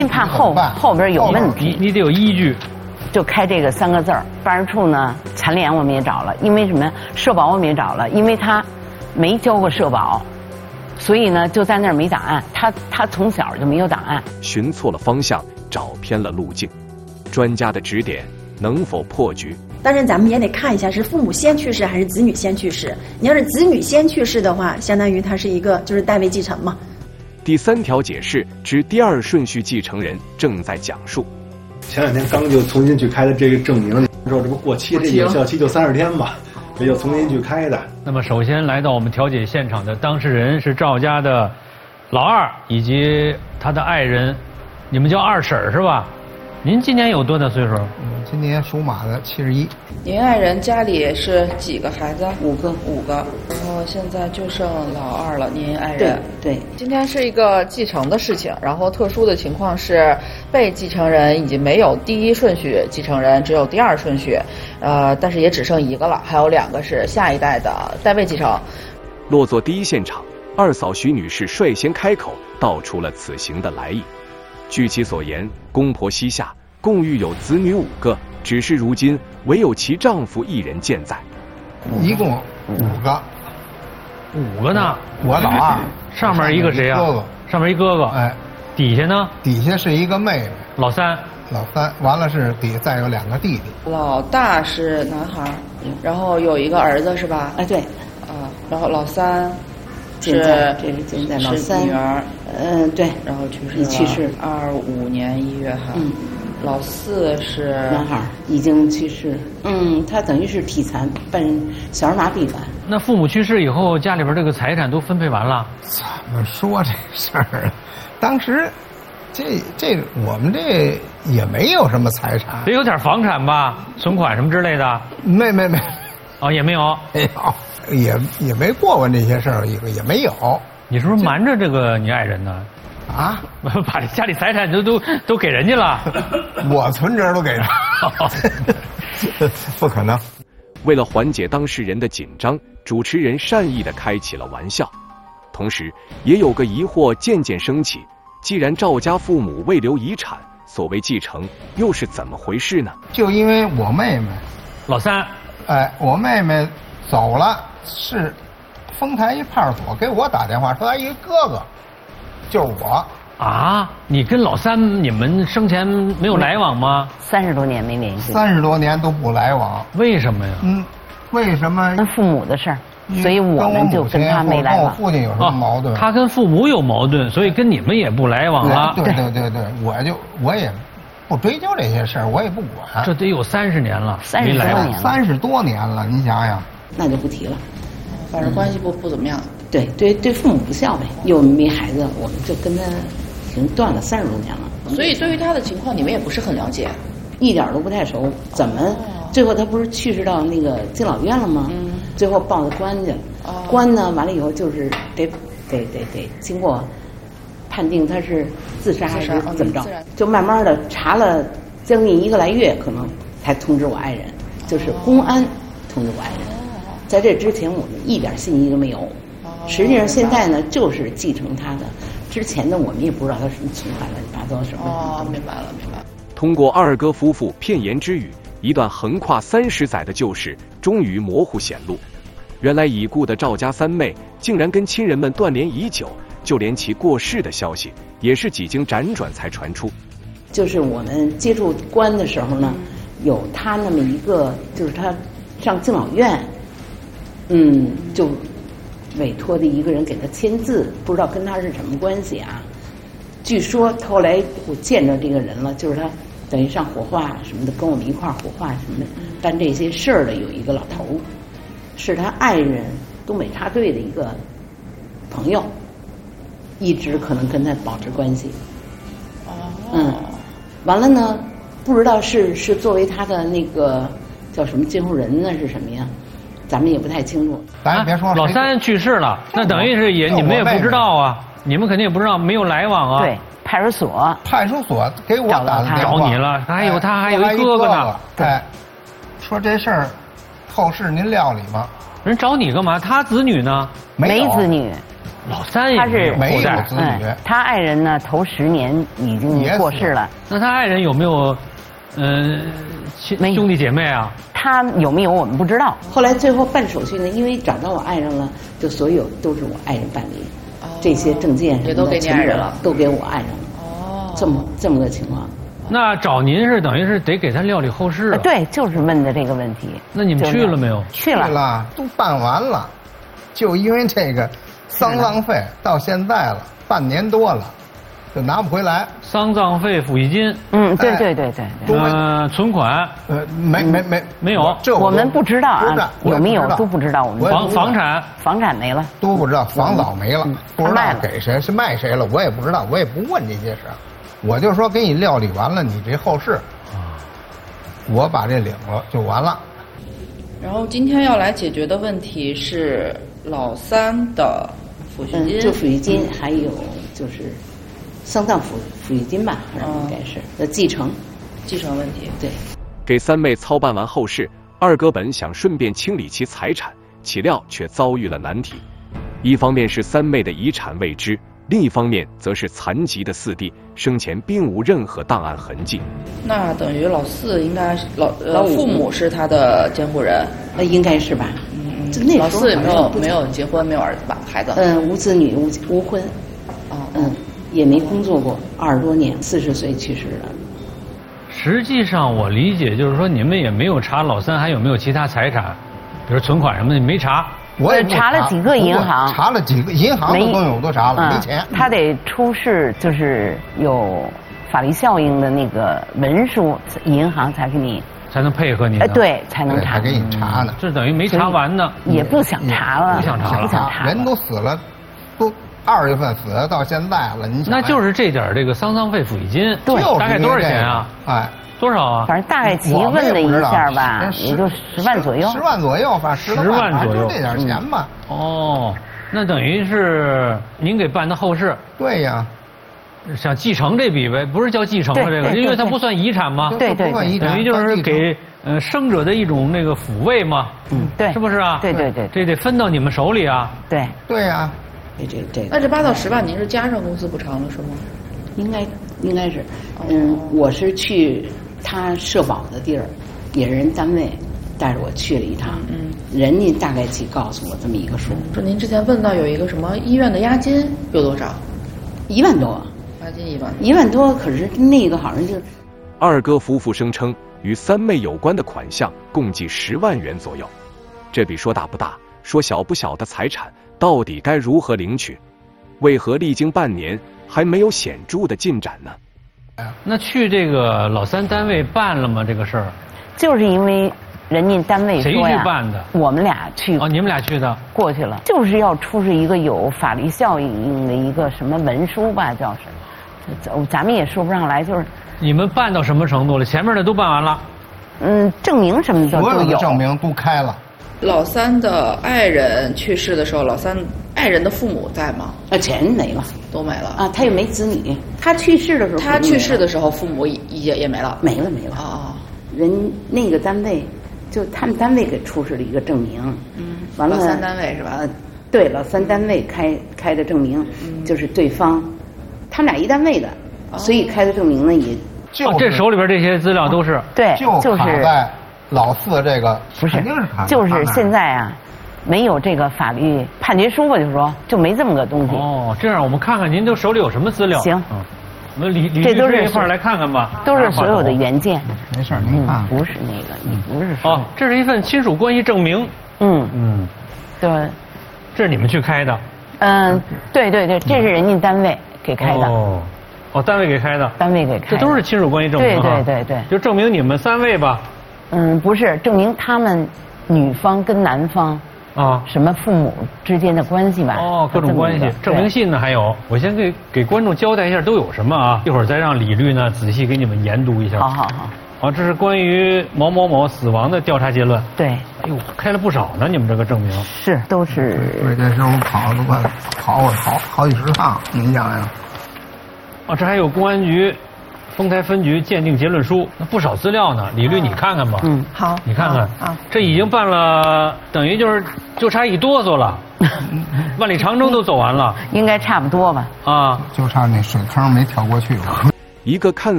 怕后边有问题， 你得有依据。 就开这个3个字儿。办事处呢，残联我们也找了，因为什么呀？社保我们也找了，因为他没交过社保，所以呢就在那儿没档案。他从小就没有档案。 寻错了方向，找偏了路径，专家的指点能否破局？ 当然，咱们也得看一下是父母先去世还是子女先去世。你要是子女先去世的话，相当于他是一个就是代位继承嘛。 第3条解释之第2顺序继承人正在讲述。 前2天刚就重新去开的这个证明，说这不过期，这有效期就30天嘛，这就重新去开的。 那么首先来到我们调解现场的当事人是赵家的老二以及他的爱人，你们叫二婶是吧？您今年有多大岁数？ 今年属马的71。 您爱人家里是几个孩子 ？5个。 然后现在就剩老二了，您爱人。 对。 今天是一个继承的事情，然后特殊的情况是被继承人已经没有第1顺序继承人，只有第2顺序，但是也只剩1个了，还有2个是下一代的代位继承。 落座第1现场，二嫂徐女士率先开口道出了此行的来意。据其所言，公婆膝下共育有子女5个，只是如今唯有其丈夫一人健在。 一共5个 ，5个呢？ 我老二， 上面一个谁呀？ 哥哥， 上面一哥哥。 哎， 底下呢？ 底下是一个妹妹， 老三， 完了是底下再有2个弟弟。 老大是男孩，然后有一个儿子是吧？ 哎，对。 然后老三。 这是现在老三女儿， 对， 然后去世25年1月哈，老四是男孩，已经去世，他等于是体残，伴小儿麻痹吧。 那父母去世以后，家里边这个财产都分配完了？ 怎么说这事儿啊？当时，这我们这也没有什么财产， 得有点房产吧，存款什么之类的。 没， 哦，也没有， 没有。也没过问这些事儿，也没有。 你是不是瞒着这个你爱人呢？ 啊， 把家里财产都给人家了？ 我存折都给他，不可能。 为了缓解当事人的紧张，主持人善意地开起了玩笑，同时也有个疑惑渐渐升起：既然赵家父母未留遗产，所谓继承又是怎么回事呢？ 就因为我妹妹， 老三， 我妹妹走了。是丰台一派出所给我打电话说他一个哥哥，就是我啊！你跟老三你们生前没有来往吗 ？30多年没联系 ，30多年都不来往。 为什么呀？ 为什么？ 跟父母的事儿，所以我们就跟他没来往。 跟我父亲有什么矛盾？ 他跟父母有矛盾，所以跟你们也不来往了。 对，我也不追究这些事儿，我也不管。 这得有30年了 ，30多年了，你想想。 那就不提了， 反正关系不怎么样。 对父母不孝呗，又没孩子，我们就跟他已经断了30多年了。 所以对于他的情况，你们也不是很了解， 一点都不太熟。怎么最后他不是去世到那个敬老院了吗？最后报的官去，官呢完了以后就是得经过判定他是自杀还是怎么着，就慢慢的查了将近1个来月，可能才通知我爱人，就是公安通知我爱人。在这之前，我们一点信息都没有。实际上，现在呢，就是继承他的。之前的我们也不知道他什么存款乱七八糟什么。 明白了。 通过二哥夫妇片言之语，一段横跨30载的旧事终于模糊显露。原来已故的赵家3妹竟然跟亲人们断联已久，就连其过世的消息也是几经辗转才传出。 就是我们接触官的时候呢，有他那么一个，就是他上敬老院。就委托的一个人给他签字，不知道跟他是什么关系啊。据说后来我见着这个人了，就是他等于上火化什么的，跟我们一块儿火化什么的，办这些事儿的有一个老头，是他爱人东北插队的一个朋友，一直可能跟他保持关系。完了呢，不知道是作为他的那个叫什么监护人呢，是什么呀？咱们也不太清楚。 咱别说老三去世了，那等于是你们也不知道啊，你们肯定也不知道，没有来往啊。 对，派出所给我打电话找你了，他还有一哥哥呢。 说这事儿后事您料理吗？ 人找你干嘛？他子女呢？ 没子女。 老三也没有没有后代， 子女， 他爱人呢，头10年已经过世了。 那他爱人有没有， 没有兄弟姐妹啊？ 他有没有我们不知道。后来最后办手续呢，因为找到我爱人了，就所有都是我爱人办理，这些证件什么的也都给你爱人了， 都给我爱人了。哦，这么个情况。 那找您是等于是得给他料理后事啊？ 对，就是问的这个问题。 那你们去了没有？ 去了， 都办完了，就因为这个丧葬费到现在了半年多了，就拿不回来。 丧葬费、抚恤金， 对， 存款，没有， 这我们不知道啊，有没有都不知道。我们房产没了， 都不知道，房早没了，不知道给谁是卖谁了，我也不知道，我也不问这些事，我就说给你料理完了，你这后事，我把这领了就完了。 然后今天要来解决的问题是老三的抚恤金， 就抚恤金，还有就是丧葬抚恤金吧，应该是继承问题。对， 给三妹操办完后事，二哥本想顺便清理其财产，岂料却遭遇了难题。一方面是三妹的遗产未知，另一方面则是残疾的四弟生前并无任何档案痕迹。 那等于老四应该是老父母是他的监护人， 那应该是吧？那老四也没有结婚，没有儿子吧？孩子？ 无子女，无婚。也没工作过，20多年，40岁去世了。 实际上我理解就是说，你们也没有查老三还有没有其他财产，比如存款什么的，你没查。 我也查了几个银行， 查了几个银行都查了，没钱。 他得出示就是有法律效应的那个文书，银行才给你才能配合你。 对，才能查， 还给你查呢。 这等于没查完呢， 也不想查了， 不想查了， 人都死了，都2月份死了，到现在了，你想那就是这点这个丧葬费抚恤金， 对， 大概多少钱啊？多少啊？ 反正大概齐问了一下吧，也就10万左右。 10万左右，反正 10万左右， 就这点钱吧。 那等于是您给办的后事。 对呀， 想继承这笔呗，不是叫继承了这个，因为它不算遗产嘛。 对， 等于就是给生者的一种那个抚慰嘛。 对， 是不是啊？ 对， 这得分到你们手里啊。 对呀。 那这8到10万您是加上公司补偿了是吗？ 应该是，我是去他社保的地儿，也是人单位带着我去了一趟，人家大概其告诉我这么一个数。 说您之前问到有一个什么医院的押金有多少 ？1万多。 押金1万。 1万多，可是那个好像就。 二哥夫妇声称，与三妹有关的款项共计10万元左右。这笔说大不大，说小不小的财产，到底该如何领取？为何历经半年还没有显著的进展呢？ 那去这个老三单位办了吗？这个事儿， 就是因为人家单位说呀， 谁去办的？ 我们俩去。 你们俩去的？ 过去了，就是要出示一个有法律效应的一个什么文书吧，叫什么？咱们也说不上来，就是。 你们办到什么程度了？前面的都办完了。 证明什么的都有。 所有的证明都开了。 老三的爱人去世的时候，老三爱人的父母在吗？ 全没了， 都没了啊！他也没子女。他去世的时候， 父母也没了， 没了。人那个单位，就他们单位给出示了一个证明。完了。 老三单位是吧？ 对，老三单位开的证明，就是对方，他们俩一单位的，所以开的证明呢也。 这手里边这些资料都是。 对， 就是卡在老四这个， 不是， 肯定是卡。 就是现在啊。没有这个法律判决书吧，就是说就没这么个东西。 这样我们看看您都手里有什么资料。 行， 我们李律师一块来看看吧。 都是所有的原件。 没事，您看。 不是那个，你不是说。 这是一份亲属关系证明。 对。 这是你们去开的。 对，这是人家单位给开的。 单位给开的。 单位给开的。 这都是亲属关系证明。 对。 就证明你们3位吧。 不是，证明他们女方跟男方。什么父母之间的关系吧？ 各种关系，证明信呢还有。我先给观众交代一下都有什么啊？一会儿再让李律呢仔细给你们研读一下。 好。 这是关于某某某死亡的调查结论。 对。 哎呦，开了不少呢，你们这个证明。 是，都是。 对，这时候跑都快跑好几10趟，您想想。 这还有公安局丰台分局鉴定结论书，那不少资料呢。李律，你看看吧。 好。 你看看。这已经办了，等于就差一哆嗦了。 万里长征都走完了， 应该差不多吧？ 啊， 就差那水坑没跳过去了。 一个看似